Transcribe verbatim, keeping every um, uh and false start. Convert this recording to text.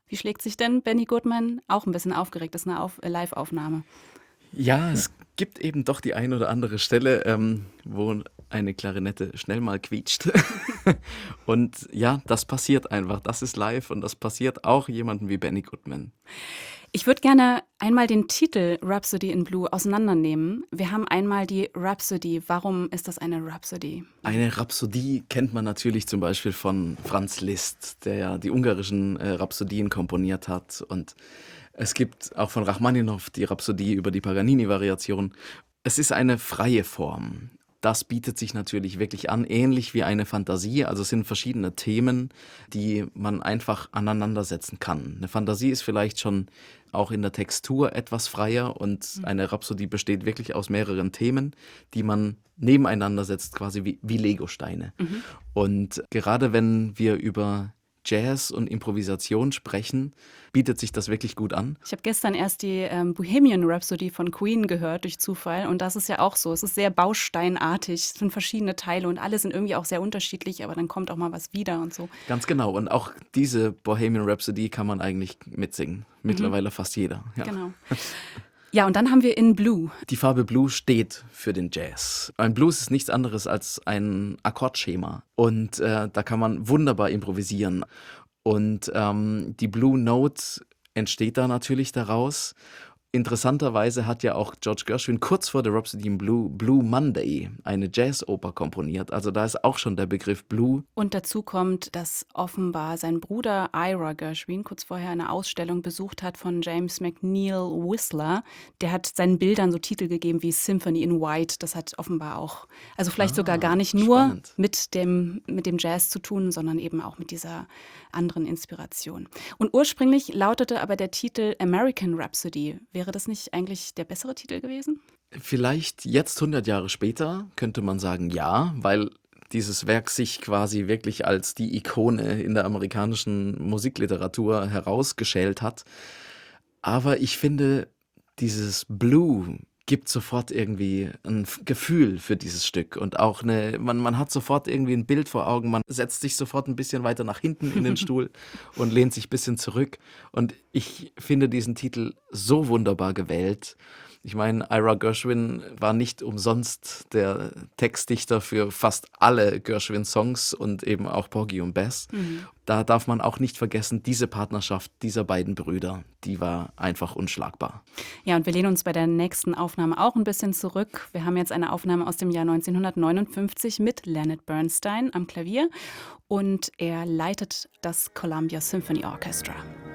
Wie schlägt sich denn Benny Goodman? Auch ein bisschen aufgeregt, das ist eine Auf- äh, Live-Aufnahme. Ja, es gibt eben doch die ein oder andere Stelle, ähm, wo eine Klarinette schnell mal quietscht. Und ja, das passiert einfach. Das ist live und das passiert auch jemandem wie Benny Goodman. Ich würde gerne einmal den Titel Rhapsody in Blue auseinandernehmen. Wir haben einmal die Rhapsody. Warum ist das eine Rhapsody? Eine Rhapsodie kennt man natürlich zum Beispiel von Franz Liszt, der ja die ungarischen äh, Rhapsodien komponiert hat. Und es gibt auch von Rachmaninow die Rhapsodie über die Paganini-Variation. Es ist eine freie Form. Das bietet sich natürlich wirklich an, ähnlich wie eine Fantasie. Also es sind verschiedene Themen, die man einfach aneinandersetzen kann. Eine Fantasie ist vielleicht schon auch in der Textur etwas freier und eine Rhapsodie besteht wirklich aus mehreren Themen, die man nebeneinander setzt, quasi wie, wie Legosteine. Mhm. Und gerade wenn wir über Jazz und Improvisation sprechen, bietet sich das wirklich gut an. Ich habe gestern erst die ähm, Bohemian Rhapsody von Queen gehört durch Zufall und das ist ja auch so. Es ist sehr bausteinartig, es sind verschiedene Teile und alle sind irgendwie auch sehr unterschiedlich, aber dann kommt auch mal was wieder und so. Ganz genau. Und auch diese Bohemian Rhapsody kann man eigentlich mitsingen. Mittlerweile fast jeder. Ja. Genau. Ja, und dann haben wir In Blue. Die Farbe Blue steht für den Jazz. Ein Blues ist nichts anderes als ein Akkordschema. Und äh, da kann man wunderbar improvisieren. Und ähm, die Blue Note entsteht da natürlich daraus. Interessanterweise hat ja auch George Gershwin kurz vor der Rhapsody in Blue Blue Monday eine Jazzoper komponiert. Also da ist auch schon der Begriff Blue. Und dazu kommt, dass offenbar sein Bruder Ira Gershwin kurz vorher eine Ausstellung besucht hat von James McNeill Whistler. Der hat seinen Bildern so Titel gegeben wie Symphony in White. Das hat offenbar auch, also vielleicht sogar gar Ah, nicht nur spannend. mit dem, mit dem Jazz zu tun, sondern eben auch mit dieser anderen Inspiration. Und ursprünglich lautete aber der Titel American Rhapsody. Wäre das nicht eigentlich der bessere Titel gewesen? Vielleicht jetzt hundert Jahre später könnte man sagen ja, weil dieses Werk sich quasi wirklich als die Ikone in der amerikanischen Musikliteratur herausgeschält hat. Aber ich finde, dieses Blue gibt sofort irgendwie ein F- Gefühl für dieses Stück und auch eine, man, man hat sofort irgendwie ein Bild vor Augen, man setzt sich sofort ein bisschen weiter nach hinten in den Stuhl und lehnt sich ein bisschen zurück. Und ich finde diesen Titel so wunderbar gewählt. Ich meine, Ira Gershwin war nicht umsonst der Textdichter für fast alle Gershwin-Songs und eben auch Porgy und Bess. Da darf man auch nicht vergessen, diese Partnerschaft dieser beiden Brüder, die war einfach unschlagbar. Ja, und wir lehnen uns bei der nächsten Aufnahme auch ein bisschen zurück. Wir haben jetzt eine Aufnahme aus dem Jahr neunzehnhundertneunundfünfzig mit Leonard Bernstein am Klavier und er leitet das Columbia Symphony Orchestra.